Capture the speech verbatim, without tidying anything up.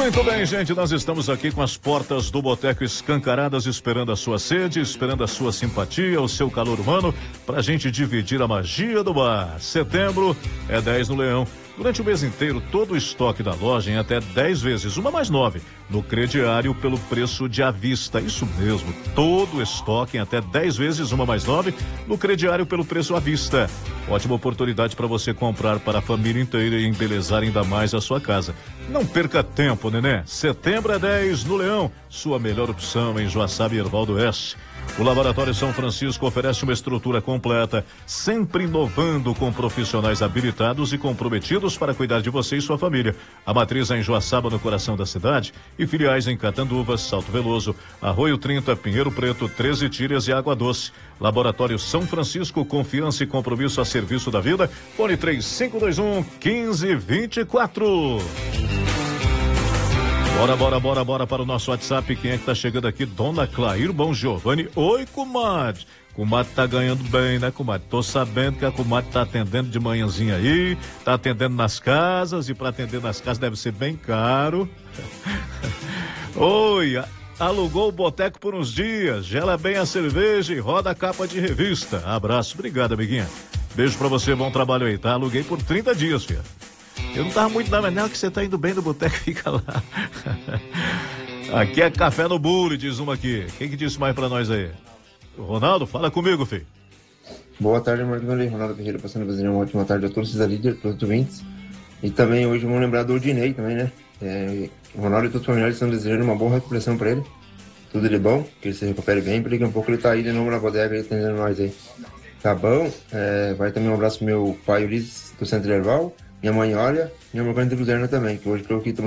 Muito bem, gente, nós estamos aqui com as portas do Boteco escancaradas, esperando a sua sede, esperando a sua simpatia, o seu calor humano, pra gente dividir a magia do bar. Setembro é dez no Leão. Durante o mês inteiro, todo o estoque da loja em até dez vezes, uma mais nove, no crediário pelo preço de à vista. Isso mesmo, todo o estoque em até dez vezes, uma mais nove, no crediário pelo preço à vista. Ótima oportunidade para você comprar para a família inteira e embelezar ainda mais a sua casa. Não perca tempo, nenê. Setembro é dez no Leão, sua melhor opção em Joaçaba e Erval do Oeste. O Laboratório São Francisco oferece uma estrutura completa, sempre inovando com profissionais habilitados e comprometidos para cuidar de você e sua família. A matriz é em Joaçaba, no coração da cidade, e filiais em Catanduvas, Salto Veloso, Arroio trinta, Pinheiro Preto, treze Tílias e Água Doce. Laboratório São Francisco, confiança e compromisso a serviço da vida. Fone três cinco dois um, um cinco dois quatro. Bora, bora, bora, bora para o nosso WhatsApp. Quem é que tá chegando aqui? Dona Clair Bom Giovanni. Oi, comadre. Comadre tá ganhando bem, né, comadre? Tô sabendo que a comadre tá atendendo de manhãzinha aí, tá atendendo nas casas, e para atender nas casas deve ser bem caro. Oi, alugou o boteco por uns dias, gela bem a cerveja e roda a capa de revista. Abraço, obrigado, amiguinha. Beijo pra você, bom trabalho aí, tá? Aluguei por trinta dias, filha. Eu não tava muito, não, mas não, que você tá indo bem no boteco, fica lá. Aqui é café no bule, diz uma aqui. Quem que disse mais pra nós aí? O Ronaldo, fala comigo, filho. Boa tarde, Marquinhos. Ronaldo Ferreira passando a fazer uma ótima tarde a todos os líderes, todos os ouvintes. E também hoje vamos lembrar do Odinei também, né? É, o Ronaldo e todos os familiares estão desejando uma boa recuperação pra ele. Tudo de bom, que ele se recupere bem, porque daqui a pouco ele tá aí de novo na bodega aí, atendendo nós aí. Tá bom? É, vai também um abraço pro meu pai Ulisses, do Centro Erval. Minha mãe, olha, minha mãe de Luzerna também, que hoje estou aqui tomando